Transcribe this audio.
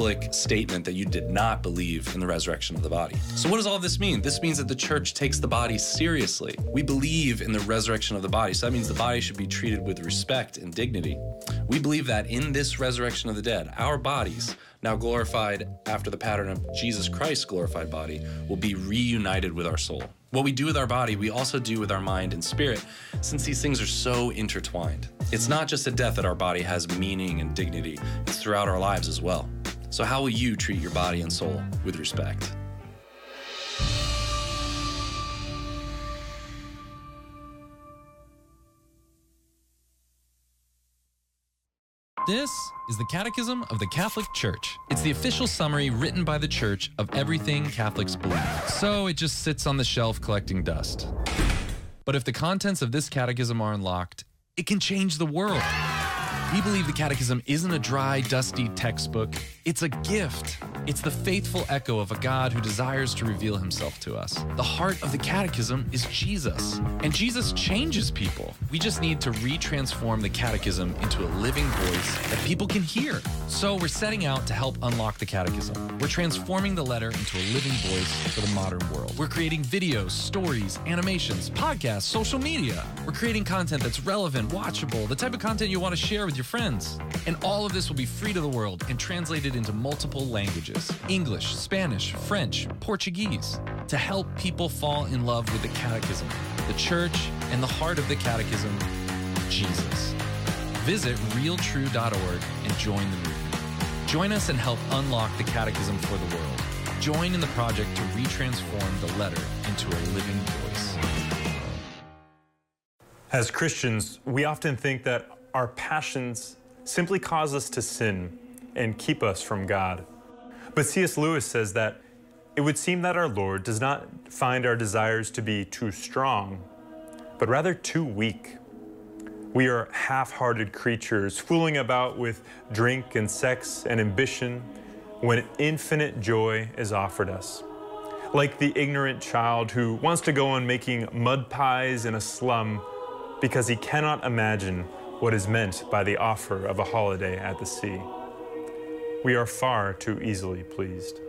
public statement that you did not believe in the resurrection of the body. So what does all of this mean? This means that the church takes the body seriously. We believe in the resurrection of the body, so that means the body should be treated with respect and dignity. We believe that in this resurrection of the dead, our bodies, now glorified after the pattern of Jesus Christ's glorified body, will be reunited with our soul. What we do with our body, we also do with our mind and spirit, since these things are so intertwined. It's not just at death that our body has meaning and dignity, it's throughout our lives as well. So how will you treat your body and soul with respect? This is the Catechism of the Catholic Church. It's the official summary written by the Church of everything Catholics believe. So it just sits on the shelf collecting dust. But if the contents of this catechism are unlocked, it can change the world. We believe the Catechism isn't a dry, dusty textbook. It's a gift. It's the faithful echo of a God who desires to reveal himself to us. The heart of the Catechism is Jesus, and Jesus changes people. We just need to retransform the Catechism into a living voice that people can hear. So we're setting out to help unlock the Catechism. We're transforming the letter into a living voice for the modern world. We're creating videos, stories, animations, podcasts, social media. We're creating content that's relevant, watchable, the type of content you want to share with your friends. And all of this will be free to the world and translated into multiple languages: English, Spanish, French, Portuguese, to help people fall in love with the Catechism, the Church, and the heart of the Catechism, Jesus. Visit realtrue.org and join the movement. Join us and help unlock the Catechism for the world. Join in the project to retransform the letter into a living voice. As Christians, we often think that our passions simply cause us to sin and keep us from God. But C.S. Lewis says that it would seem that our Lord does not find our desires to be too strong, but rather too weak. We are half-hearted creatures fooling about with drink and sex and ambition when infinite joy is offered us. Like the ignorant child who wants to go on making mud pies in a slum because he cannot imagine what is meant by the offer of a holiday at the sea. We are far too easily pleased.